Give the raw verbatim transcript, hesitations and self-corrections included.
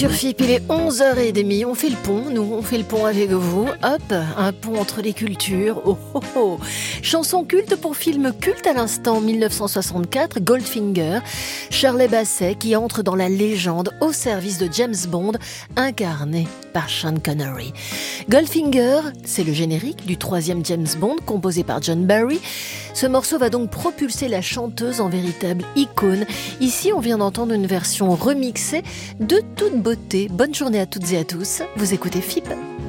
Sur F I P, il est onze heures trente, on fait le pont, nous on fait le pont avec vous, hop, un pont entre les cultures, oh oh oh. Chanson culte pour film culte à l'instant, dix-neuf cent soixante-quatre, Goldfinger, Shirley Bassey qui entre dans la légende au service de James Bond, incarné par Sean Connery. Goldfinger, c'est le générique du troisième James Bond composé par John Barry. Ce morceau va donc propulser la chanteuse en véritable icône. Ici, on vient d'entendre une version remixée de toute beauté. Bonne journée à toutes et à tous. Vous écoutez F I P.